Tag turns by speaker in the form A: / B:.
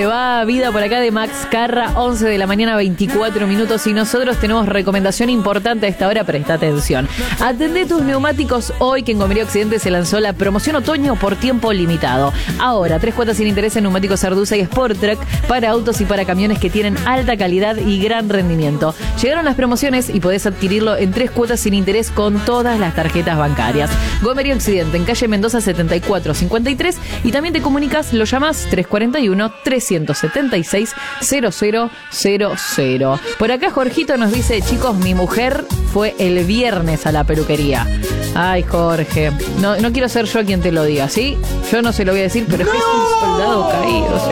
A: se va vida por acá de Max Carra, 11 de la mañana, 24 minutos. Y nosotros tenemos recomendación importante a esta hora, presta atención. Atendé tus neumáticos hoy, que en Gomería Occidente se lanzó la promoción otoño por tiempo limitado. Ahora, 3 cuotas sin interés en neumáticos Arduza y Sport Track para autos y para camiones que tienen alta calidad y gran rendimiento. Llegaron las promociones y podés adquirirlo en 3 cuotas sin interés con todas las tarjetas bancarias. Gomería Occidente, en calle Mendoza 7453. Y también te comunicas, lo llamás 341-376-0000. Por acá Jorgito nos dice: chicos, mi mujer fue el viernes a la peluquería. Ay, Jorge, no quiero ser yo quien te lo diga, ¿sí? Yo no se lo voy a decir, pero es que es un soldado caído.